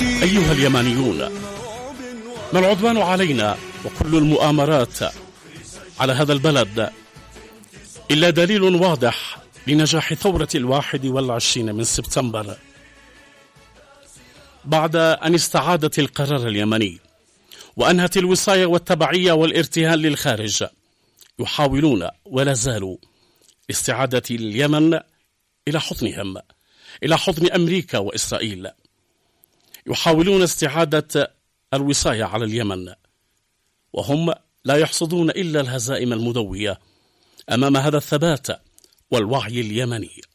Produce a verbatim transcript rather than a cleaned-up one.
أيها اليمانيون، ما العدوان علينا وكل المؤامرات على هذا البلد إلا دليل واضح لنجاح ثورة الواحد والعشرين من سبتمبر. بعد أن استعادت القرار اليمني وأنهت الوصاية والتبعية والارتهان للخارج، يحاولون ولا زالوا استعادة اليمن إلى حضنهم، إلى حضن أمريكا وإسرائيل. يحاولون استعادة الوصاية على اليمن وهم لا يحصدون إلا الهزائم المدوية أمام هذا الثبات والوعي اليمني.